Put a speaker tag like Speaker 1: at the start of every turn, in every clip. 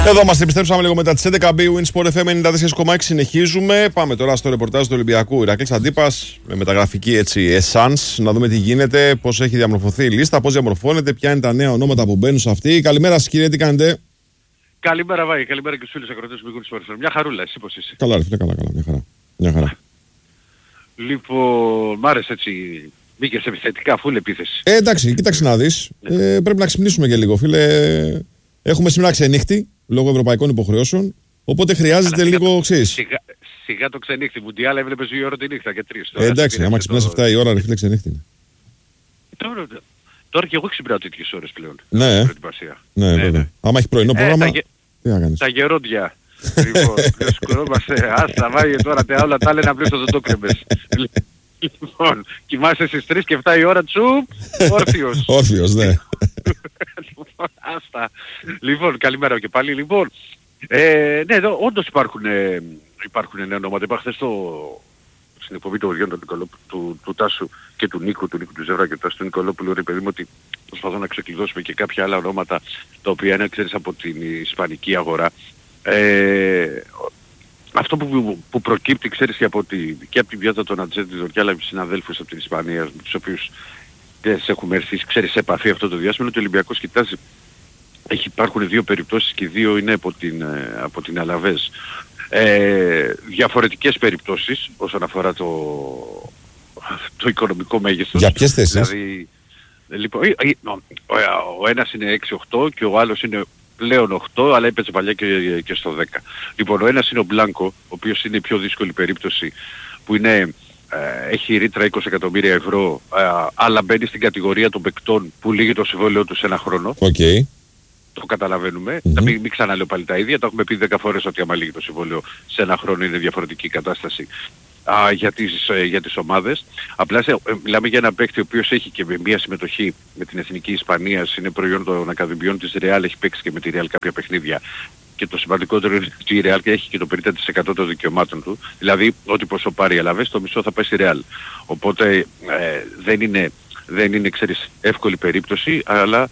Speaker 1: Εδώ μας επιστρέψαμε λίγο μετά τις 11. Winsport FM 94,6. Συνεχίζουμε. Πάμε τώρα στο ρεπορτάζ του Ολυμπιακού. Ηρακλής Αντίπας με μεταγραφική essence. Να δούμε τι γίνεται, πώς έχει διαμορφωθεί η λίστα, πώς διαμορφώνεται, ποια είναι τα νέα ονόματα που μπαίνουν σε αυτή. Καλημέρα σας, κύριε, τι κάνετε?
Speaker 2: Καλημέρα, Βάη. Καλημέρα και στους φίλους ακροτές του Winsport FM. Μια χαρούλα, εσύ πώς είσαι?
Speaker 1: Καλά, ρε φίλε, καλά. Μια χαρά.
Speaker 2: Λοιπόν, μ' άρεσε έτσι. Μπήκες επιθετικά, φουλ επίθεση.
Speaker 1: Εντάξει, κοίταξε να δεις. Πρέπει να ξυπνήσουμε και λίγο, φίλε. Έχουμε σήμερα ξενύχτη λόγω ευρωπαϊκών υποχρεώσεων. Οπότε χρειάζεται λίγο ξέρεις.
Speaker 2: Σιγά το ξενύχτη. Μουντιάλ έβλεπες 2 ώρα τη νύχτα και 3.
Speaker 1: Εντάξει, άμα ξυπνάς 7 η ώρα, ρε φίλε, ξενύχτη είναι.
Speaker 2: Τώρα και εγώ ξυπνάω τέτοιες ώρες πλέον.
Speaker 1: Ναι, βέβαια. Άμα έχει πρωινό πρόγραμμα, τι να κάνεις?
Speaker 2: Τα γερόντια. Λοιπόν, σκουρόμαστε. Άστα, Βάγε τώρα όλα τα άλλα να πλήσω δεν το κρέμες. Λοιπόν, κοιμάσαι στις 3 και 7 η ώρα τσουπ, όρθιος.
Speaker 1: Όρθιος, ναι.
Speaker 2: Άστα. Λοιπόν, καλημέρα και πάλι. Λοιπόν, ναι, εδώ όντως υπάρχουν νέα ονόματα. Είπα χθες στην εκπομπή των Γεών του Τάσου και του Νίκου του Ζεύρα και του Τάσου του Νικολόπουλου, ρε παιδί μου, ότι προσπαθώ να ξεκλειδώσουμε και κάποια άλλα ονόματα τα οποία είναι, ξέρεις, από την ισπανική αγορά. Αυτό που προκύπτει, ξέρεις, και από την πιάτα των Ατζέντιδων και άλλα συναδέλφους από την Ισπανία, με τους οποίους δεν έχουμε έρθει, ξέρεις, σε επαφή αυτό το διάστημα, ότι ο Ολυμπιακός κοιτάζει. Υπάρχουν 2 περιπτώσεις και 2 είναι από την Αλαβές. Διαφορετικές περιπτώσεις όσον αφορά το οικονομικό μέγεθος.
Speaker 1: Για ποιες θέσεις?
Speaker 2: Δηλαδή, λοιπόν, ο ένας είναι 6-8 και ο άλλος είναι πλέον 8, αλλά έπαιζε παλιά και στο 10. Λοιπόν, ο ένας είναι ο Μπλάνκο, ο οποίος είναι η πιο δύσκολη περίπτωση, που έχει ρήτρα 20 εκατομμύρια ευρώ, αλλά μπαίνει στην κατηγορία των παικτών που λύγει το συμβόλαιο του σε 1 χρόνο.
Speaker 1: Okay.
Speaker 2: Το καταλαβαίνουμε. Μην ξαναλέω πάλι τα ίδια. Το έχουμε πει 10 φορές ότι άμα λύγει το συμβόλαιο σε 1 χρόνο είναι διαφορετική κατάσταση για τις ομάδες. Απλά μιλάμε για ένα παίκτη ο οποίος έχει και μια συμμετοχή με την Εθνική Ισπανίας, είναι προϊόν των Ακαδημιών της Real, έχει παίξει και με τη Real κάποια παιχνίδια. Και το σημαντικότερο είναι ότι η Real έχει και το 50% των δικαιωμάτων του. Δηλαδή, ό,τι ποσό πάρει η Αλαβές, το μισό θα πάει στη Real. Οπότε δεν είναι, ξέρεις, εύκολη περίπτωση, αλλά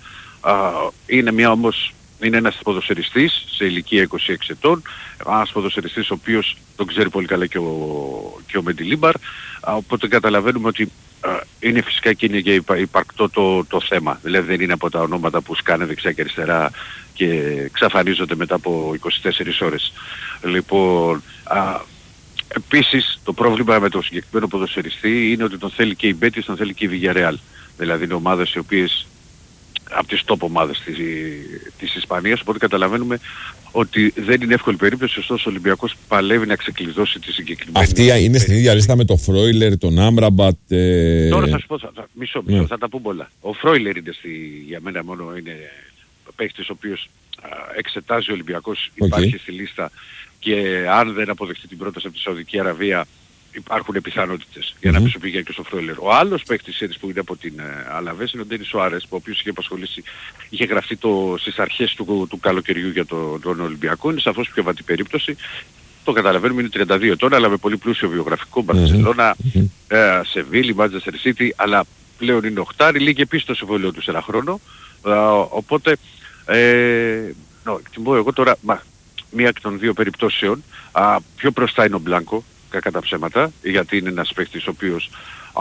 Speaker 2: είναι ένας ποδοσφαιριστής σε ηλικία 26 ετών, ένας ποδοσφαιριστής ο οποίος τον ξέρει πολύ καλά και ο Μεντιλίμπαρ, οπότε καταλαβαίνουμε ότι είναι φυσικά και είναι και υπαρκτό το θέμα. Δηλαδή δεν είναι από τα ονόματα που σκάνε δεξιά και αριστερά και εξαφανίζονται μετά από 24 ώρες. Λοιπόν, επίσης το πρόβλημα με τον συγκεκριμένο ποδοσφαιριστή είναι ότι τον θέλει και η Μπέτις, τον θέλει και η Villarreal. Δηλαδή είναι ομάδες οι οποίες από τις top ομάδες της Ισπανίας, οπότε καταλαβαίνουμε ότι δεν είναι εύκολη περίπτωση, ωστόσο ο Ολυμπιακός παλεύει να ξεκλειδώσει τη συγκεκριμένη.
Speaker 1: Αυτή είναι στην ίδια λίστα με τον Φρόιλερ, τον Άμραμπατ.
Speaker 2: Τώρα θα σου πω, μισό, θα τα πούμε όλα. Ο Φρόιλερ είναι για μένα μόνο είναι παίκτης ο οποίος εξετάζει ο Ολυμπιακός, υπάρχει στη λίστα και αν δεν αποδεχτεί την πρόταση από τη Σαουδική Αραβία υπάρχουν πιθανότητες για να μην σου πήγε και στο Φρόιλερ. Ο άλλος παίκτης που είναι από την Αλαβές είναι ο Ντένις Σουάρες, ο οποίος είχε γραφτεί στις αρχές του καλοκαιριού για τον Ολυμπιακό. Είναι σαφώς πιο βατή περίπτωση. Το καταλαβαίνουμε, είναι 32 ετών, αλλά με πολύ πλούσιο βιογραφικό. Μπαρσελόνα, Σεβίλη, Μάντζεστερ Σίτι, αλλά πλέον είναι 8, λύγει επίσης το συμβόλαιο του σε 1 χρόνο. Οπότε, εκτιμώ εγώ τώρα, μία εκ των 2 περιπτώσεων, πιο μπροστά είναι ο Μπλάνκο, κακά τα ψέματα, γιατί είναι ένας παίκτης ο οποίος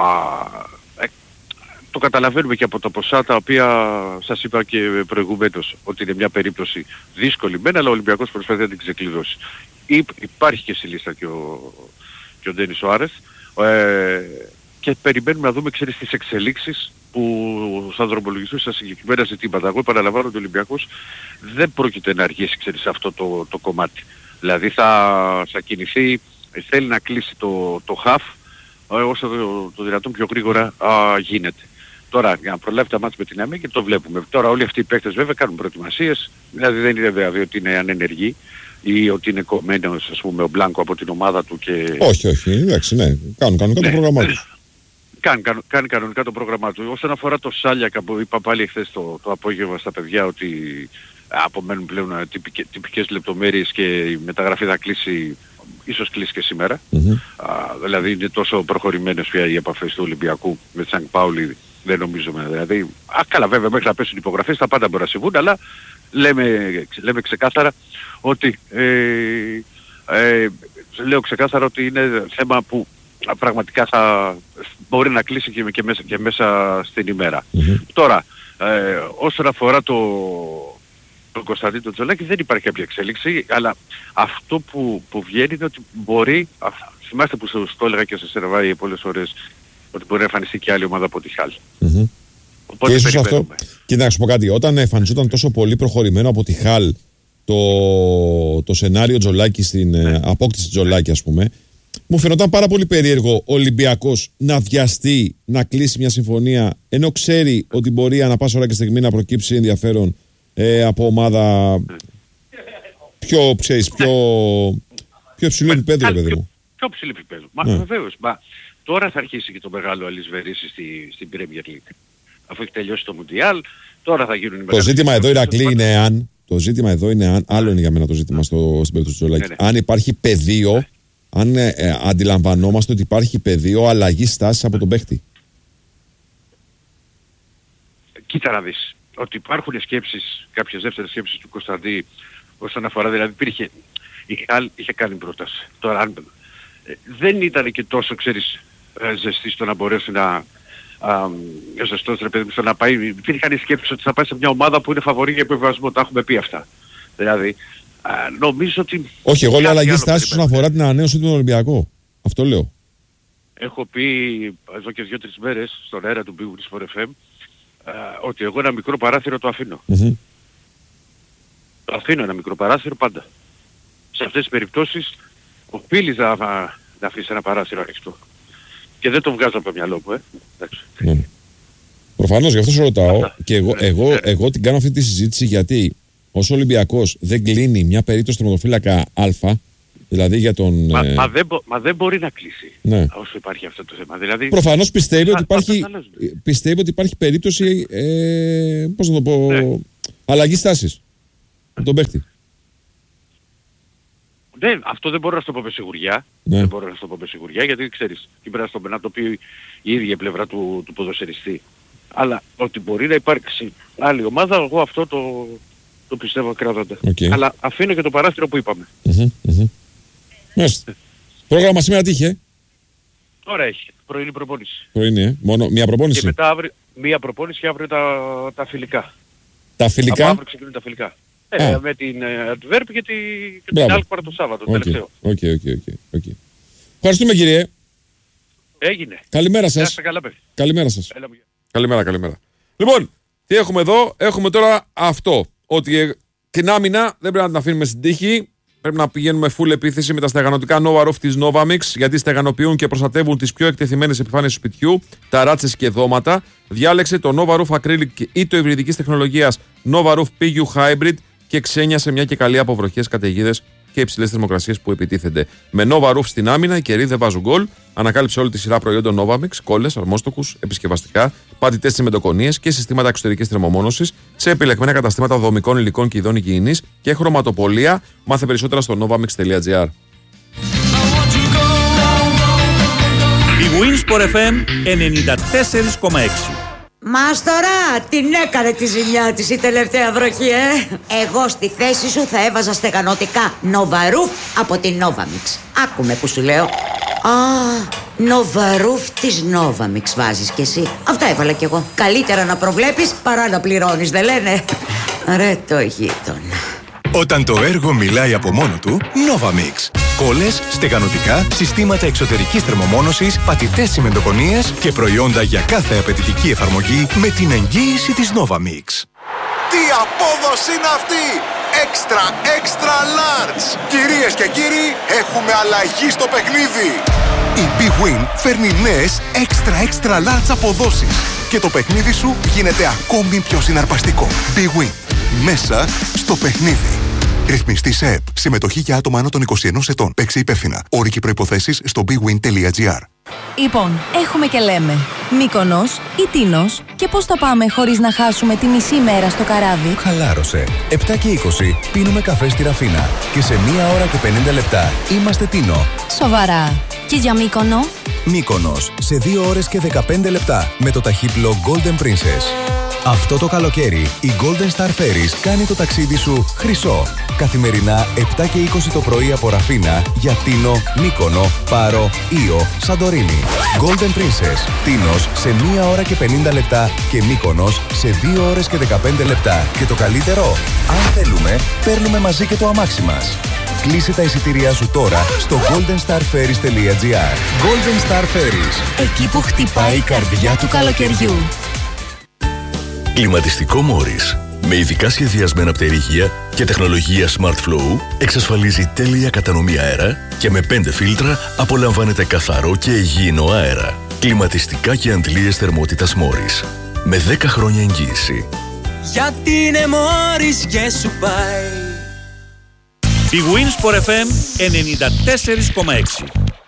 Speaker 2: το καταλαβαίνουμε και από τα ποσά τα οποία σας είπα και προηγουμένως, ότι είναι μια περίπτωση δύσκολη μεν, αλλά ο Ολυμπιακός προσπαθεί να την ξεκλειδώσει. Υπάρχει και στη λίστα και ο Ντένις Σουάρες και περιμένουμε να δούμε, ξέρεις, τις εξελίξεις που θα δρομολογηθούν στα συγκεκριμένα ζητήματα. Εγώ επαναλαμβάνω ότι ο Ολυμπιακός δεν πρόκειται να αργήσει, ξέρεις, αυτό το κομμάτι. Δηλαδή θα κινηθεί, θέλει να κλείσει το χαφ όσο το δυνατόν πιο γρήγορα γίνεται. Τώρα για να προλάβει τα μάτς με την ΑΜΕ και το βλέπουμε. Τώρα όλοι αυτοί οι παίκτες βέβαια κάνουν προετοιμασίες, δηλαδή δεν είναι βέβαια ότι είναι ανενεργοί ή ότι είναι κομμένος, ας πούμε, ο Μπλάνκο από την ομάδα του και...
Speaker 1: Όχι, εντάξει, ναι. Κάνουν κανονικά το πρόγραμμά τους.
Speaker 2: Κάνει κανονικά το πρόγραμμά του. Όσον αφορά το Σάλιακα που είπα πάλι χθες το απόγευμα στα παιδιά ότι απομένουν πλέον τυπικές λεπτομέρειες και η μεταγραφή θα κλείσει, ίσως κλείσει και σήμερα. Δηλαδή είναι τόσο προχωρημένες πια οι επαφές του Ολυμπιακού με τη Σαν Πάουλη, Δεν νομίζουμε. Δηλαδή, καλά βέβαια μέχρι να πέσουν οι υπογραφές τα πάντα μπορεί να συμβούν, αλλά λέμε ξεκάθαρα ότι λέω ξεκάθαρα ότι είναι θέμα που πραγματικά θα μπορεί να κλείσει και μέσα στην ημέρα. Τώρα, όσον αφορά τον Κωνσταντίνο Τζολάκη δεν υπάρχει κάποια εξέλιξη, αλλά αυτό που βγαίνει είναι ότι μπορεί, θυμάστε που σας το έλεγα και σε Σερβάη πολλές φορές, ότι μπορεί να εμφανιστεί και άλλη ομάδα από τη Χάλ.
Speaker 1: Οπότε και ίσως αυτό, κοίτα να σου πω κάτι, όταν εμφανιζόταν τόσο πολύ προχωρημένο από τη Χάλ το σενάριο Τζολάκη στην απόκτηση Τζολάκη, ας πούμε, μου φαινόταν πάρα πολύ περίεργο ο Ολυμπιακός να βιαστεί να κλείσει μια συμφωνία, ενώ ξέρει ότι μπορεί ανά πάσα ώρα και στιγμή να προκύψει ενδιαφέρον από ομάδα πιο υψηλό επίπεδο, παιδί μου.
Speaker 2: Πιο ψηλό επίπεδο. Μα βεβαίως. Τώρα θα αρχίσει και το μεγάλο αλυσβερίσι στην Premier League. Αφού έχει τελειώσει το Μουντιάλ, τώρα θα γίνουν οι μεγάλες.
Speaker 1: Το ζήτημα εδώ, Ηρακλή, είναι αν. Το ζήτημα εδώ είναι αν. Άλλο είναι για μένα το ζήτημα στην περίπτωση του Τζολάκη. Αν υπάρχει πεδίο, αν αντιλαμβανόμαστε ότι υπάρχει πεδίο αλλαγής στάσης από τον παίχτη.
Speaker 2: Κοίτα να δεις. Ότι υπάρχουν σκέψεις, κάποιες δεύτερες σκέψεις του Κωνσταντή όσον αφορά, δηλαδή η Χάλ είχε κάνει πρόταση. Τώρα δεν ήταν και τόσο, ξέρεις, ζεστή στο να μπορέσει να ζεστός ρε παιδί μου στο να πάει. Υπήρχαν οι σκέψεις ότι θα πάει σε μια ομάδα που είναι φαβορή για επιβιβασμό, τα έχουμε πει αυτά. Δηλαδή, νομίζω ότι...
Speaker 1: Όχι, εγώ λέω αλλαγή στάσης όσον αφορά την ανανέωση του Ολυμπιακού. Αυτό λέω.
Speaker 2: Έχω πει εδώ και 2-3 μέρες στον αέρα του Big Win Sport FM ότι εγώ ένα μικρό παράθυρο το αφήνω. Το αφήνω ένα μικρό παράθυρο πάντα. Σε αυτές τις περιπτώσεις οφείλεις να αφήσεις ένα παράθυρο ανοιχτό. Και δεν το βγάζω από το μυαλό μου,
Speaker 1: Προφανώς, γι' αυτό σε ρωτάω. Και εγώ την κάνω αυτή τη συζήτηση γιατί όσο ο Ολυμπιακός δεν κλείνει μια περίπτωση τερματοφύλακα Α, δηλαδή για τον...
Speaker 2: Μα δεν μπορεί να κλείσει όσο υπάρχει αυτό το θέμα. Δηλαδή,
Speaker 1: προφανώς πιστεύει ότι υπάρχει περίπτωση, πώς να το πω, αλλαγή στάσης από τον παίχτη.
Speaker 2: Ναι, αυτό δεν μπορώ να στο πω με σιγουριά. Δεν μπορώ να στο πω με σιγουριά γιατί ξέρεις, τι πρέπει να το πει η ίδια πλευρά του ποδοσφαιριστή. Αλλά ότι μπορεί να υπάρξει άλλη ομάδα, εγώ αυτό το πιστεύω ακράδαντα. Αλλά αφήνω και το παράθυρο που είπαμε.
Speaker 1: Μάλιστα. Πρόγραμμα σήμερα τι είχε?
Speaker 2: Τώρα έχει. Πρωινή προπόνηση.
Speaker 1: Πρωινή, μόνο μία προπόνηση.
Speaker 2: Και μετά αύριο, μία προπόνηση και αύριο τα φιλικά.
Speaker 1: Τα φιλικά?
Speaker 2: Από αύριο ξεκινούν τα φιλικά. Με την Antwerp και την Alkmaar το Σάββατο, τελευταίο.
Speaker 1: Οκ. Ευχαριστούμε κύριε.
Speaker 2: Έγινε.
Speaker 1: Καλημέρα σας. Καλημέρα σας. Καλημέρα. Λοιπόν, τι έχουμε εδώ? Έχουμε τώρα αυτό. Ότι την άμυνα δεν πρέπει να την αφήνουμε στην τύχη. Πρέπει να πηγαίνουμε full επίθεση με τα στεγανωτικά Nova Roof της Novamix, γιατί στεγανοποιούν και προστατεύουν τις πιο εκτεθειμένες επιφάνειες του σπιτιού, ταράτσες και δώματα. Διάλεξε το Nova Roof Acrylic ή το υβριδικής τεχνολογίας Nova Roof PU Hybrid και ξένιασε μια και καλή από βροχές, καταιγίδες και υψηλές θερμοκρασίες που επιτίθενται. Με Nova Roof στην άμυνα, οι καιροί δεν βάζουν γκολ. Ανακάλυψε όλη τη σειρά προϊόντων Novamix, κόλλες, αρμόστοκους, επισκευαστικά, πατητές τσιμεντοκονίες και συστήματα εξωτερικής θερμομόνωσης σε επιλεγμένα καταστήματα δομικών υλικών και ειδών υγιεινής και χρωματοπολία. Μάθε περισσότερα στο novamix.gr.
Speaker 3: Η Winsport FM 94,6.
Speaker 4: Μάστορα, την έκανε τη ζημιά της η τελευταία βροχή, Εγώ στη θέση σου θα έβαζα στεγανωτικά Nova Roof από την Novamix. Άκουμε που σου λέω. Nova Roof της Novamix βάζεις κι εσύ. Αυτά έβαλα κι εγώ. Καλύτερα να προβλέπεις παρά να πληρώνεις, δεν λένε? Ρε το γείτονα.
Speaker 5: Όταν το έργο μιλάει από μόνο του, Novamix. Κόλλες, στεγανωτικά, συστήματα εξωτερικής θερμομόνωσης, πατητές τσιμεντοκονίες και προϊόντα για κάθε απαιτητική εφαρμογή με την εγγύηση της Novamix.
Speaker 6: Τι απόδοση είναι αυτή! Extra large! Κυρίες και κύριοι, έχουμε αλλαγή στο παιχνίδι! Η Big Win φέρνει νέες extra large αποδόσεις και το παιχνίδι σου γίνεται ακόμη πιο συναρπαστικό. Big Win. Μέσα στο παιχνίδι. Ρυθμιστή σε ΕΠ. Συμμετοχή για άτομα άνω των 21 ετών. Παίξε υπεύθυνα. Όροι και προϋποθέσεις στο bigwin.gr.
Speaker 7: Λοιπόν, έχουμε και λέμε. Μύκονος ή Τίνος, και πώς θα πάμε χωρίς να χάσουμε τη μισή μέρα στο καράβι?
Speaker 5: Χαλάρωσε. 7 και 20 πίνουμε καφέ στη Ραφίνα και σε 1 ώρα και 50 λεπτά είμαστε Τίνο.
Speaker 7: Σοβαρά. Και για Μύκονο?
Speaker 5: Μύκονος σε 2 ώρες και 15 λεπτά με το ταχύπλο Golden Princess. Αυτό το καλοκαίρι η Golden Star Ferries κάνει το ταξίδι σου χρυσό. Καθημερινά 7 και 20 το πρωί από Ραφίνα για Τίνο, Μύκονο, Πάρο, Ήο, Σαντορίνη. Golden Princess, Τίνος σε 1 ώρα και 50 λεπτά και Μύκονος σε 2 ώρες και 15 λεπτά. Και το καλύτερο, αν θέλουμε, παίρνουμε μαζί και το αμάξι μας. Κλείσε τα εισιτήριά σου τώρα στο goldenstarferries.gr. Golden Star Ferries.
Speaker 7: Εκεί που χτυπάει η καρδιά του καλοκαιριού.
Speaker 8: Κλιματιστικό Μόρις. Με ειδικά σχεδιασμένα πτερίγια και τεχνολογία Smart Flow εξασφαλίζει τέλεια κατανομή αέρα και με 5 φίλτρα απολαμβάνετε καθαρό και υγιεινό αέρα. Κλιματιστικά και αντλίες θερμότητας Μόρις. Με 10 χρόνια εγγύηση.
Speaker 9: Γιατί είναι Μόρις και σου πάει.
Speaker 3: Η Winsport FM 94,6.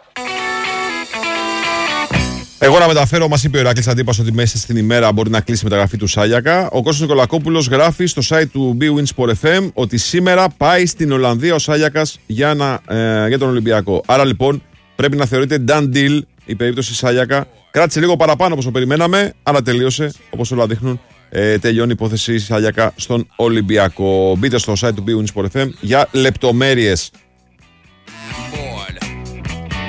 Speaker 1: Εγώ να μεταφέρω, μας είπε ο Ηράκλης Αντίπας ότι μέσα στην ημέρα μπορεί να κλείσει η μεταγραφή του Σάγιακα. Ο Κώστας Νικολακόπουλος γράφει στο site του BWinsport FM ότι σήμερα πάει στην Ολλανδία ο Σάγιακας για τον Ολυμπιακό. Άρα λοιπόν πρέπει να θεωρείται done deal η περίπτωση Σάγιακα. Κράτησε λίγο παραπάνω όπως το περιμέναμε, αλλά τελείωσε όπως όλα δείχνουν. Τελειώνει η υπόθεση Σάγιακα στον Ολυμπιακό. Μπείτε στο site του BWinsport FM για λεπτομέρειες.